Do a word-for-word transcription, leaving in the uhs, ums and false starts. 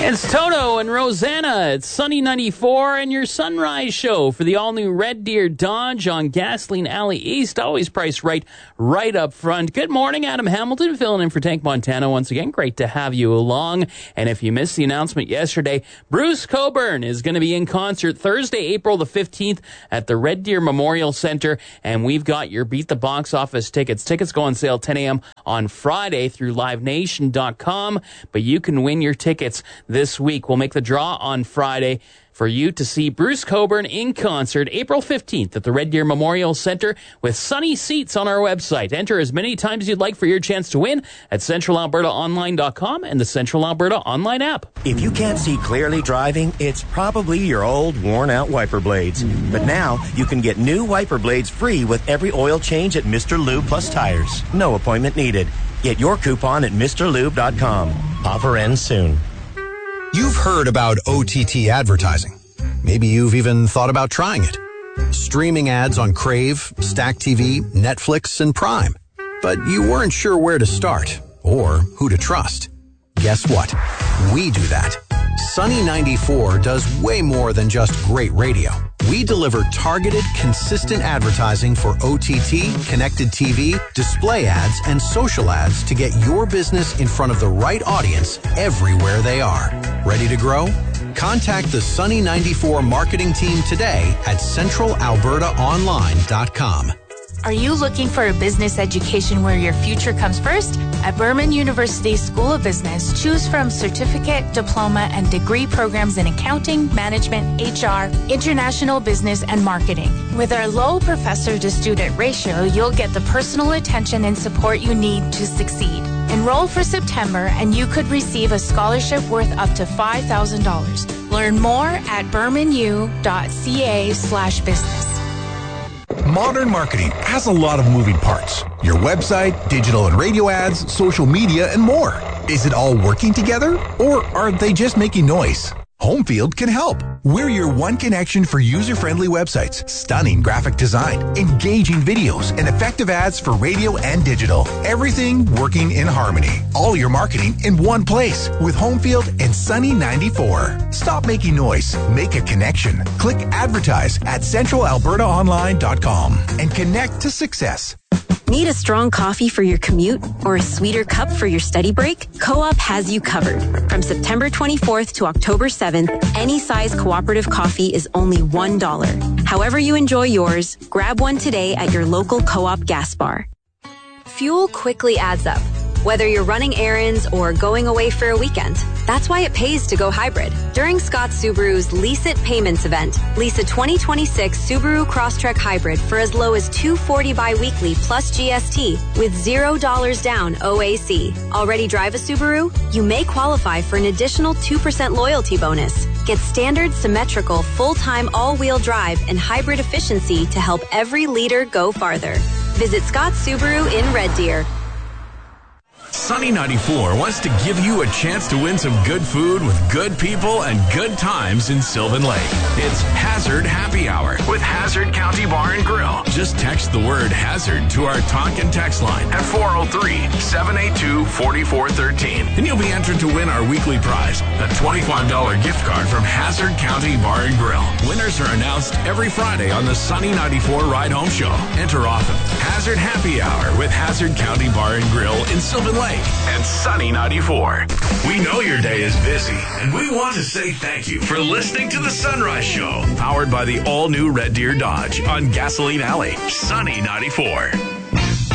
It's Toto and Rosanna. It's Sunny ninety-four and your Sunrise Show for the all-new Red Deer Dodge on Gasoline Alley East. Always priced right, right up front. Good morning, Adam Hamilton, filling in for Tank Montana once again. Great to have you along. And if you missed the announcement yesterday, Bruce Cockburn is going to be in concert Thursday, April the fifteenth at the Red Deer Memorial Center. And we've got your Beat the Box Office tickets. Tickets go on sale ten a.m. on Friday through live nation dot com. But you can win your tickets this week. We'll make the draw on Friday for you to see Bruce Cockburn in concert April fifteenth at the Red Deer Memorial Center with sunny seats on our website. Enter as many times as you'd like for your chance to win at central alberta online dot com and the Central Alberta online app. If you can't see clearly driving, it's probably your old worn-out wiper blades. But now you can get new wiper blades free with every oil change at Mister Lube Plus Tires. No appointment needed. Get your coupon at Mr Lube dot com. Offer ends soon. You've heard about O T T advertising. Maybe you've even thought about trying it. Streaming ads on Crave, Stack T V, Netflix, and Prime. But you weren't sure where to start or who to trust. Guess what? We do that. Sunny ninety-four does way more than just great radio. We deliver targeted, consistent advertising for O T T, connected T V, display ads, and social ads to get your business in front of the right audience everywhere they are. Ready to grow? Contact the Sunny ninety-four marketing team today at central alberta online dot com. Are you looking for a business education where your future comes first? At Burman University School of Business, choose from certificate, diploma, and degree programs in accounting, management, H R, international business, and marketing. With our low professor-to-student ratio, you'll get the personal attention and support you need to succeed. Enroll for September, and you could receive a scholarship worth up to five thousand dollars. Learn more at burmanu.ca slash business. Modern marketing has a lot of moving parts. Your website, digital and radio ads, social media, and more. Is it all working together, or are they just making noise? Homefield can help. We're your one connection for user-friendly websites, stunning graphic design, engaging videos, and effective ads for radio and digital. Everything working in harmony. All your marketing in one place with Homefield and Sunny ninety-four. Stop making noise. Make a connection. Click advertise at central alberta online dot com and connect to success. Need a strong coffee for your commute or a sweeter cup for your study break? Co-op has you covered. From September twenty-fourth to October seventh, any size cooperative coffee is only one dollar. However you enjoy yours, grab one today at your local co-op gas bar. Fuel quickly adds up, whether you're running errands or going away for a weekend. That's why it pays to go hybrid. During Scott Subaru's Lease It Payments event, lease a twenty twenty-six Subaru Crosstrek Hybrid for as low as two hundred forty dollars bi-weekly plus G S T with zero dollars down O A C. Already drive a Subaru? You may qualify for an additional two percent loyalty bonus. Get standard, symmetrical, full-time all-wheel drive and hybrid efficiency to help every leader go farther. Visit Scott Subaru in Red Deer. Sunny ninety-four wants to give you a chance to win some good food with good people and good times in Sylvan Lake. It's Hazard Happy Hour with Hazard County Bar and Grill. Just text the word Hazard to our talk and text line at four oh three, seven eight two, four four one three, and you'll be entered to win our weekly prize, a twenty-five dollars gift card from Hazard County Bar and Grill. Winners are announced every Friday on the Sunny ninety-four Ride Home Show. Enter often. Hazard Happy Hour with Hazard County Bar and Grill in Sylvan Lake and Sunny ninety-four. We know your day is busy, and we want to say thank you for listening to the Sunrise Show, powered by the all-new Red Deer Dodge on Gasoline Alley. Sunny ninety-four.